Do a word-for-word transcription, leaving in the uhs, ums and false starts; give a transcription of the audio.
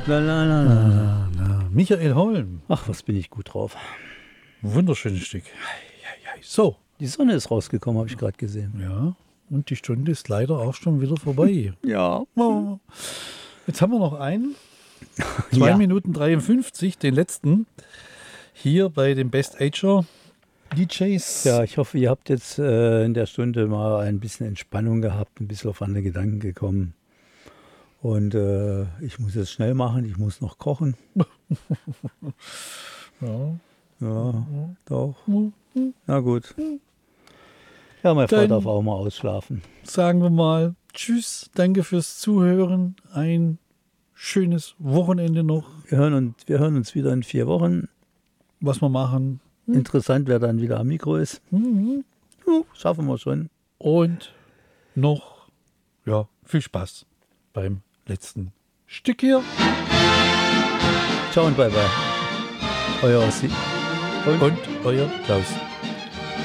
La, la, la, la. Na, na. Michael Holm. Ach, was bin ich gut drauf. Wunderschönes Stück. So. Die Sonne ist rausgekommen, habe ich gerade gesehen. Ja, und die Stunde ist leider auch schon wieder vorbei. Ja. Oh. Jetzt haben wir noch einen. zwei Ja. Minuten dreiundfünfzig, den letzten. Hier bei den Best Ager D Js. Ja, ich hoffe, ihr habt jetzt äh, in der Stunde mal ein bisschen Entspannung gehabt, ein bisschen auf andere Gedanken gekommen. Und äh, ich muss jetzt schnell machen, ich muss noch kochen. Ja. Ja, doch. Na gut. Ja, meine Frau Dann- darf auch mal ausschlafen. Sagen wir mal Tschüss, danke fürs Zuhören. Ein schönes Wochenende noch. Wir hören uns, wir hören uns wieder in vier Wochen. Was wir machen. Interessant, wer dann wieder am Mikro ist. Mhm. Ja, schaffen wir schon. Und noch ja, viel Spaß beim letzten Stück hier. Ciao und bye bye. Euer Ossi. Und euer Klaus.